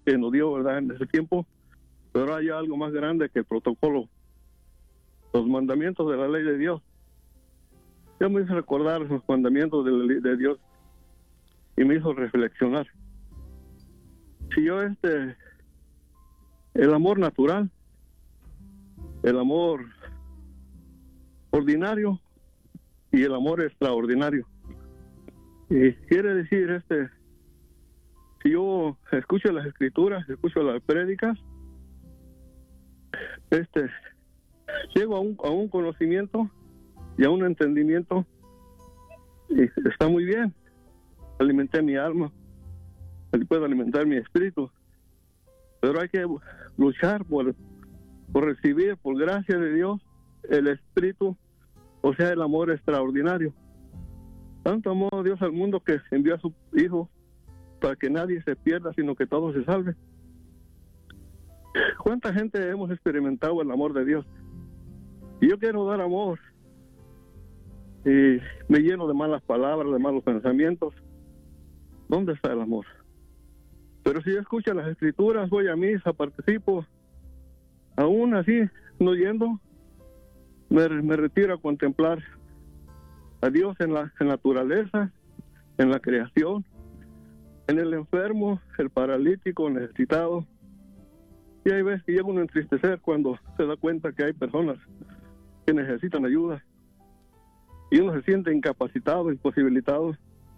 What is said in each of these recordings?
que nos dio, ¿verdad?, en ese tiempo, pero hay algo más grande que el protocolo, los mandamientos de la ley de Dios. Yo me hizo recordar los mandamientos de Dios y me hizo reflexionar. Si yo el amor natural, el amor ordinario y el amor extraordinario. Y quiere decir, si yo escucho las escrituras, escucho las prédicas, llego a un conocimiento y a un entendimiento, y está muy bien. Alimenté mi alma, puedo alimentar mi espíritu, pero hay que luchar por recibir, por gracia de Dios, el espíritu, o sea, el amor extraordinario. Tanto amó Dios al mundo que envió a su Hijo para que nadie se pierda, sino que todos se salven. ¿Cuánta gente hemos experimentado el amor de Dios? Y yo quiero dar amor, y me lleno de malas palabras, de malos pensamientos. ¿Dónde está el amor? Pero si yo escucho las escrituras, voy a misa, participo, aún así, no yendo, me retiro a contemplar a Dios en la naturaleza, en la creación, en el enfermo, el paralítico, el necesitado. Y hay veces que llega uno a entristecer cuando se da cuenta que hay personas que necesitan ayuda y uno se siente incapacitado, imposibilitado,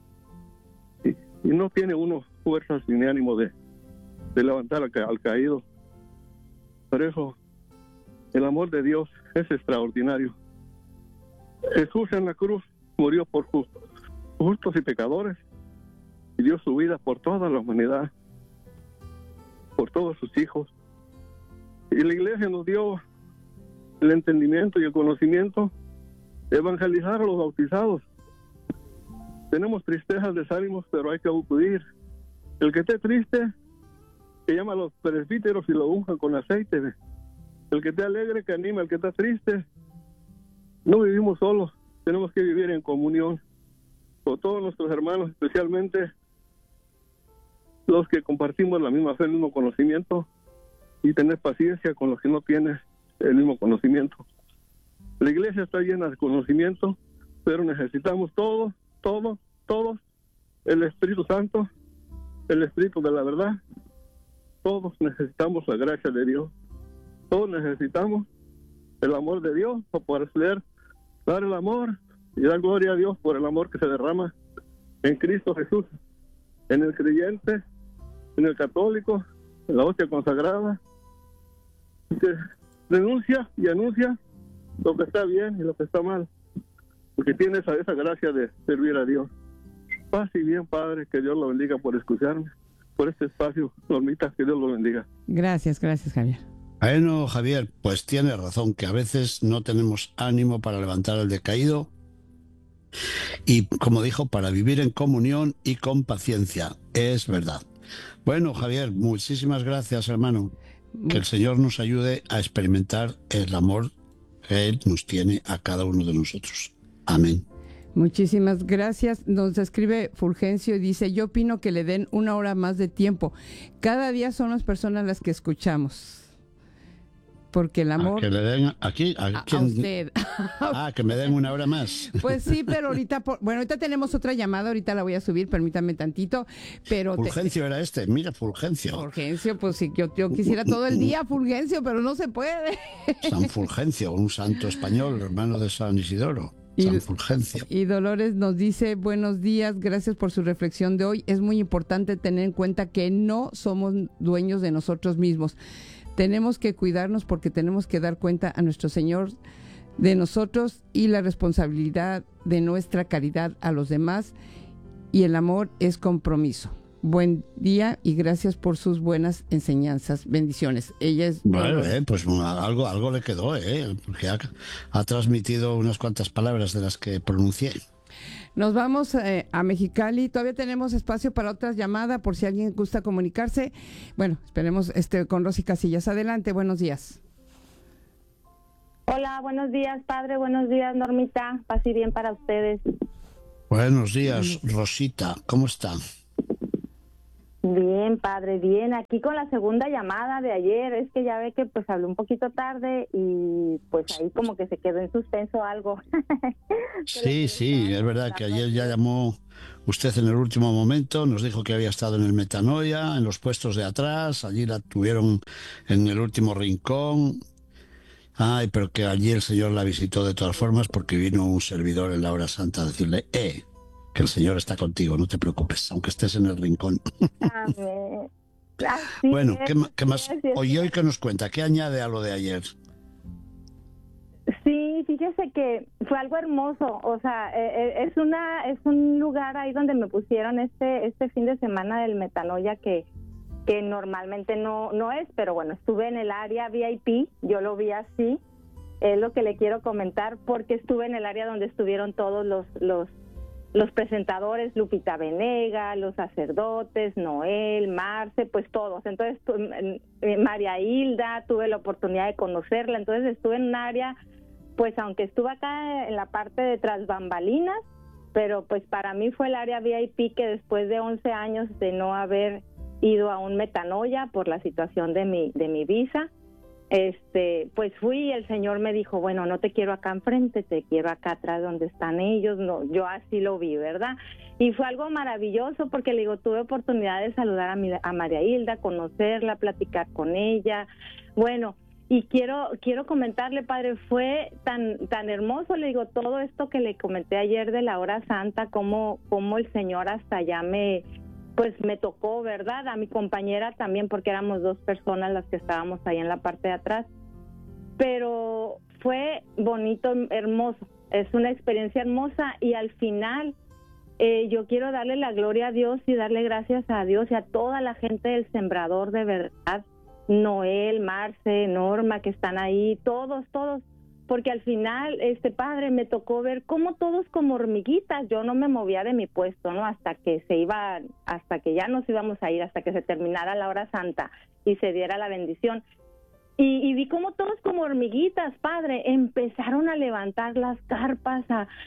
y no tiene uno fuerzas ni ánimo de levantar al caído. Por eso el amor de Dios es extraordinario. Jesús en la cruz murió por justos y pecadores y dio su vida por toda la humanidad, por todos sus hijos. Y la iglesia nos dio el entendimiento y el conocimiento de evangelizar a los bautizados. Tenemos tristezas, desánimos, pero hay que acudir. El que esté triste, que llama a los presbíteros y lo unja con aceite. El que esté alegre, que anima. El que está triste, no vivimos solos, tenemos que vivir en comunión con todos nuestros hermanos, especialmente los que compartimos la misma fe, el mismo conocimiento, y tener paciencia con los que no tienen el mismo conocimiento. La iglesia está llena de conocimiento, pero necesitamos todos, el Espíritu Santo, el Espíritu de la verdad. Todos necesitamos la gracia de Dios. Todos necesitamos el amor de Dios para poder dar el amor y dar gloria a Dios por el amor que se derrama en Cristo Jesús, en el creyente, en el católico, en la hostia consagrada, que denuncia y anuncia lo que está bien y lo que está mal, porque tiene esa gracia de servir a Dios. Paz y bien, Padre, que Dios lo bendiga por escucharme, por este espacio. Normita, que Dios lo bendiga. Gracias, Javier. Bueno, Javier, pues tiene razón, que a veces no tenemos ánimo para levantar al decaído y, como dijo, para vivir en comunión y con paciencia. Es verdad. Bueno, Javier, muchísimas gracias, hermano. Que el Señor nos ayude a experimentar el amor que Él nos tiene a cada uno de nosotros. Amén. Muchísimas gracias. Nos escribe Fulgencio y dice: yo opino que le den 1 hora más de tiempo. Cada día son las personas las que escuchamos. Porque el amor... que le den aquí, a usted. Que me den 1 hora más. Pues sí, pero ahorita, ahorita tenemos otra llamada, ahorita la voy a subir, permítame tantito, pero... Fulgencio era mira, Fulgencio. Fulgencio, pues sí, yo quisiera todo el día Fulgencio, pero no se puede. San Fulgencio, un santo español, hermano de San Isidoro. San Fulgencio. Y Dolores nos dice: buenos días, gracias por su reflexión de hoy. Es muy importante tener en cuenta que no somos dueños de nosotros mismos. Tenemos que cuidarnos porque tenemos que dar cuenta a nuestro Señor de nosotros y la responsabilidad de nuestra caridad a los demás, y el amor es compromiso. Buen día y gracias por sus buenas enseñanzas. Bendiciones. Ella es... Bueno, pues algo le quedó, porque ha transmitido unas cuantas palabras de las que pronuncié. Nos vamos a Mexicali. Todavía tenemos espacio para otras llamadas por si alguien gusta comunicarse. Bueno, esperemos con Rosy Casillas. Adelante, buenos días. Hola, buenos días, padre. Buenos días, Normita. Paz y bien para ustedes. Buenos días, Rosita. ¿Cómo está? Bien, padre, bien. Aquí con la segunda llamada de ayer, es que ya ve que pues hablé un poquito tarde y pues ahí como que se quedó en suspenso algo. Sí, sí, es verdad que ayer ya llamó usted en el último momento, nos dijo que había estado en el Metanoia, en los puestos de atrás, allí la tuvieron en el último rincón. Ay, pero que allí el Señor la visitó de todas formas porque vino un servidor en la hora santa a decirle, que el Señor está contigo, no te preocupes, aunque estés en el rincón. Amén. Así Bueno, es, ¿qué más? así es. Hoy que nos cuenta, ¿qué añade a lo de ayer? Sí, fíjese que fue algo hermoso, o sea, es un lugar ahí donde me pusieron este fin de semana del Metanoia que normalmente no es, pero bueno, estuve en el área VIP, yo lo vi así, es lo que le quiero comentar, porque estuve en el área donde estuvieron todos los presentadores, Lupita Venega, los sacerdotes, Noel, Marce, pues todos. Entonces, María Hilda, tuve la oportunidad de conocerla, entonces estuve en un área, pues aunque estuve acá en la parte de tras bambalinas, pero pues para mí fue el área VIP que después de 11 años de no haber ido a un Metanoia por la situación de mi visa, pues fui y el Señor me dijo, bueno, no te quiero acá enfrente, te quiero acá atrás donde están ellos. No, yo así lo vi, ¿verdad? Y fue algo maravilloso porque le digo, tuve oportunidad de saludar a María Hilda, conocerla, platicar con ella. Bueno, y quiero comentarle, padre, fue tan hermoso, le digo, todo esto que le comenté ayer de la hora santa, cómo el Señor hasta allá me tocó, ¿verdad? A mi compañera también, porque éramos 2 personas las que estábamos ahí en la parte de atrás. Pero fue bonito, hermoso. Es una experiencia hermosa y al final yo quiero darle la gloria a Dios y darle gracias a Dios y a toda la gente del Sembrador, de verdad. Noel, Marce, Norma, que están ahí, todos. Porque al final, padre, me tocó ver cómo todos como hormiguitas, yo no me movía de mi puesto, ¿no? Hasta que ya nos íbamos a ir, hasta que se terminara la hora santa y se diera la bendición. Y vi cómo todos como hormiguitas, padre, empezaron a levantar las carpas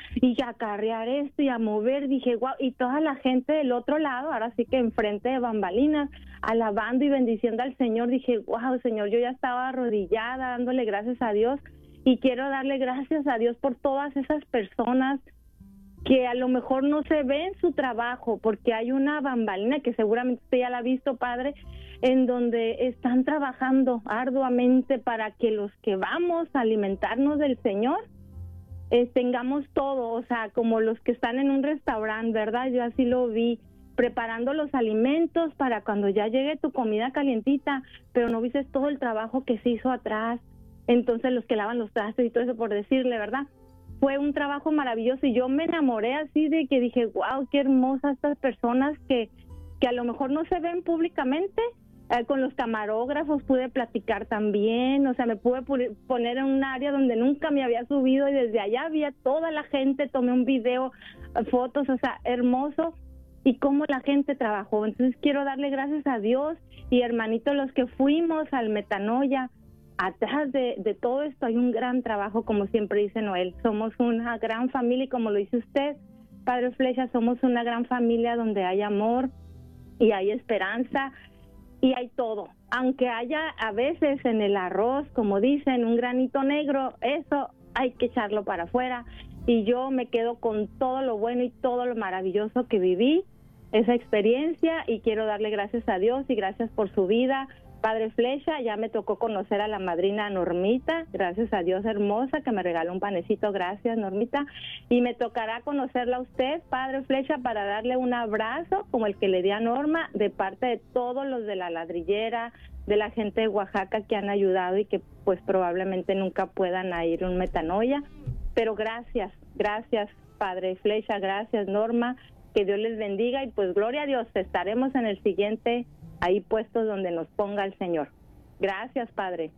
y a carrear esto y a mover. Dije, wow, y toda la gente del otro lado, ahora sí que enfrente de bambalinas, alabando y bendiciendo al Señor. Dije, wow, Señor, yo ya estaba arrodillada, dándole gracias a Dios. Y quiero darle gracias a Dios por todas esas personas que a lo mejor no se ven su trabajo, porque hay una bambalina que seguramente usted ya la ha visto, padre, en donde están trabajando arduamente para que los que vamos a alimentarnos del Señor tengamos todo, o sea, como los que están en un restaurante, ¿verdad? Yo así lo vi, preparando los alimentos para cuando ya llegue tu comida calientita, pero no viste todo el trabajo que se hizo atrás. Entonces los que lavan los trastes y todo eso, por decirle, ¿verdad? Fue un trabajo maravilloso y yo me enamoré así de que dije, wow, qué hermosas estas personas que a lo mejor no se ven públicamente. Con los camarógrafos pude platicar también, o sea, me pude poner en un área donde nunca me había subido y desde allá había toda la gente, tomé un video, fotos, o sea, hermoso. Y cómo la gente trabajó. Entonces quiero darle gracias a Dios y hermanitos, los que fuimos al Metanoia. Atrás de todo esto hay un gran trabajo, como siempre dice Noel. Somos una gran familia y como lo dice usted, Padre Flecha, somos una gran familia donde hay amor y hay esperanza y hay todo. Aunque haya a veces en el arroz, como dicen, un granito negro, eso hay que echarlo para afuera. Y yo me quedo con todo lo bueno y todo lo maravilloso que viví, esa experiencia, y quiero darle gracias a Dios y gracias por su vida. Padre Flecha, ya me tocó conocer a la madrina Normita, gracias a Dios, hermosa, que me regaló un panecito, gracias Normita, y me tocará conocerla a usted, Padre Flecha, para darle un abrazo como el que le di a Norma, de parte de todos los de la ladrillera, de la gente de Oaxaca que han ayudado y que pues probablemente nunca puedan ir a un Metanoia, pero gracias Padre Flecha, gracias Norma, que Dios les bendiga y pues gloria a Dios, estaremos en el siguiente ahí puestos donde nos ponga el Señor. Gracias, Padre.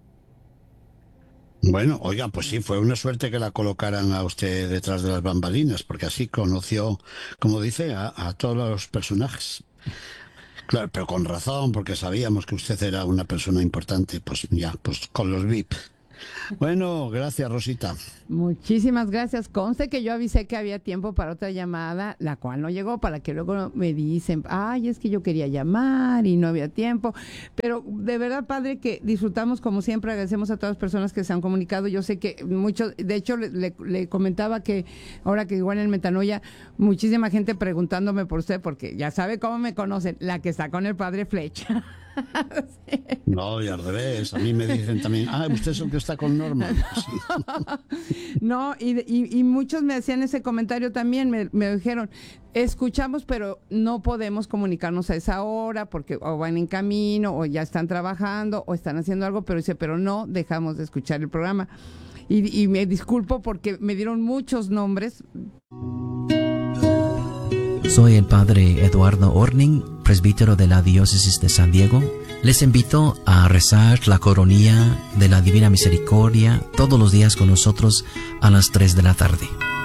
Bueno, oiga, pues sí, fue una suerte que la colocaran a usted detrás de las bambalinas, porque así conoció, como dice, a todos los personajes. Claro, pero con razón, porque sabíamos que usted era una persona importante, pues ya, pues con los VIP. Bueno, gracias, Rosita. Muchísimas gracias. Conste que yo avisé que había tiempo para otra llamada, la cual no llegó, para que luego me dicen, ay, es que yo quería llamar y no había tiempo. Pero de verdad, padre, que disfrutamos como siempre. Agradecemos a todas las personas que se han comunicado. Yo sé que muchos, de hecho, le comentaba que ahora que igual en el Metanoia, muchísima gente preguntándome por usted, porque ya sabe cómo me conocen, la que está con el padre Flecha. Sí. No, y al revés, a mí me dicen también, usted es el que está con Norma. Sí. No, y muchos me hacían ese comentario también, me dijeron, escuchamos, pero no podemos comunicarnos a esa hora porque o van en camino, o ya están trabajando, o están haciendo algo, pero no dejamos de escuchar el programa. Y me disculpo porque me dieron muchos nombres. Soy el padre Eduardo Orning, presbítero de la Diócesis de San Diego. Les invito a rezar la coronilla de la Divina Misericordia todos los días con nosotros a las 3 de la tarde.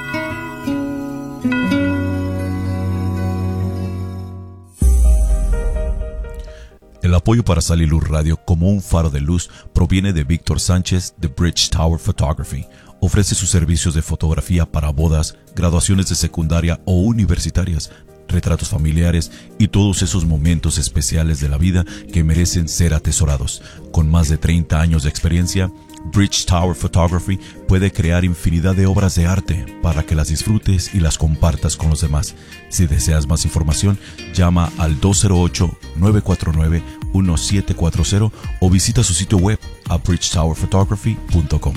El apoyo para Sal y Luz Radio como un faro de luz proviene de Víctor Sánchez de Bridge Tower Photography. Ofrece sus servicios de fotografía para bodas, graduaciones de secundaria o universitarias, retratos familiares y todos esos momentos especiales de la vida que merecen ser atesorados. Con más de 30 años de experiencia, Bridge Tower Photography puede crear infinidad de obras de arte para que las disfrutes y las compartas con los demás. Si deseas más información, llama al 208-949-1740 o visita su sitio web a bridgetowerphotography.com.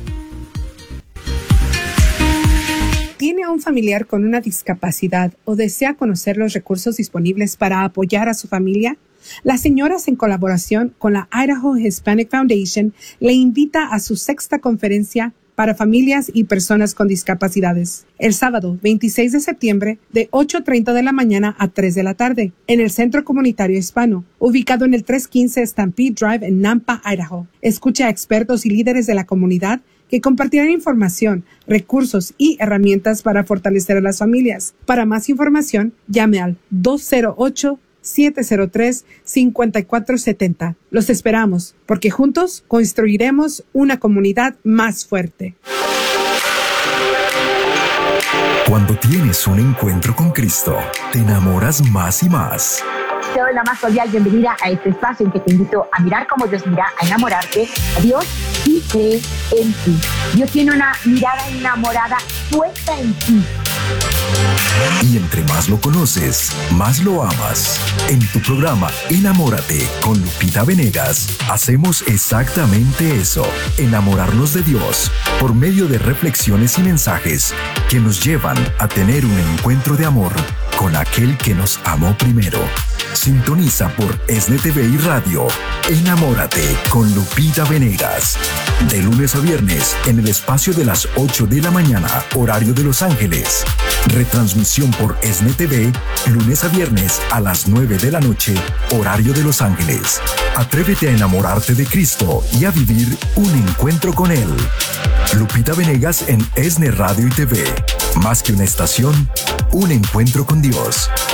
¿Tiene a un familiar con una discapacidad o desea conocer los recursos disponibles para apoyar a su familia? Las señoras, en colaboración con la Idaho Hispanic Foundation, le invita a su 6ª conferencia para familias y personas con discapacidades, el sábado 26 de septiembre de 8:30 de la mañana a 3 de la tarde, en el Centro Comunitario Hispano, ubicado en el 315 Stampede Drive en Nampa, Idaho. Escucha a expertos y líderes de la comunidad que compartirán información, recursos y herramientas para fortalecer a las familias. Para más información, llame al 208-703-5470. Los esperamos, porque juntos construiremos una comunidad más fuerte. Cuando tienes un encuentro con Cristo, te enamoras más y más. Te doy la más cordial bienvenida a este espacio en que te invito a mirar como Dios mira, a enamorarte a Dios y creer en ti. Dios tiene una mirada enamorada puesta en ti. Y entre más lo conoces, más lo amas. En tu programa Enamórate con Lupita Venegas, hacemos exactamente eso, enamorarnos de Dios, por medio de reflexiones y mensajes que nos llevan a tener un encuentro de amor con aquel que nos amó primero. Sintoniza por ESNE TV y Radio Enamórate con Lupita Venegas, de lunes a viernes en el espacio de las 8 de la mañana, horario de Los Ángeles. Retransmisión por ESNE TV, lunes a viernes a las 9 de la noche, horario de Los Ángeles. Atrévete a enamorarte de Cristo y a vivir un encuentro con Él. Lupita Venegas en ESNE Radio y TV. Más que una estación, un encuentro con Dios.